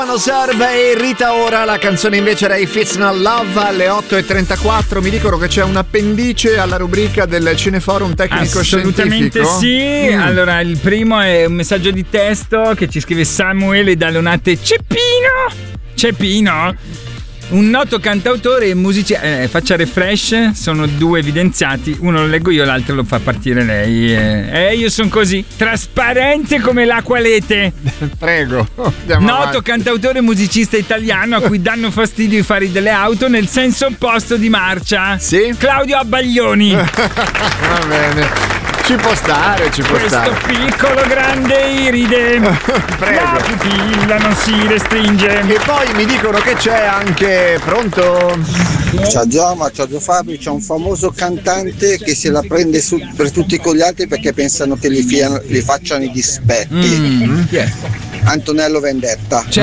No serve e Rita Ora, la canzone invece era If It's Not Love alle 8.34. Mi dicono che c'è un appendice alla rubrica del Cineforum tecnico scientifico. Assolutamente sì. Allora, il primo è un messaggio di testo che ci scrive Samuele da Leonate Cepino, un noto cantautore e musicista. Faccia refresh, sono due evidenziati, uno lo leggo io, l'altro lo fa partire lei. Io sono così, trasparente come l'acqualete. Prego. Noto avanti. cantautore e musicista italiano a cui danno fastidio i fari delle auto nel senso opposto di marcia. Sì? Claudio Abbaglioni. Va bene. Ci può stare. Questo piccolo grande iride. Prego. La pupilla non si restringe. E poi mi dicono che c'è anche, pronto? Ciao Gioma, ciao Fabio, c'è un famoso cantante che se la prende per tutti con gli altri perché pensano che li facciano i dispetti. Chi è? Antonello Vendetta.